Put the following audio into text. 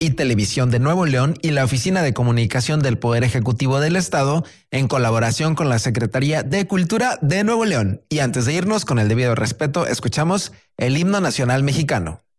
y Televisión de Nuevo León y la Oficina de Comunicación del Poder Ejecutivo del Estado, en colaboración con la Secretaría de Cultura de Nuevo León. Y antes de irnos, con el debido respeto, escuchamos el himno nacional mexicano.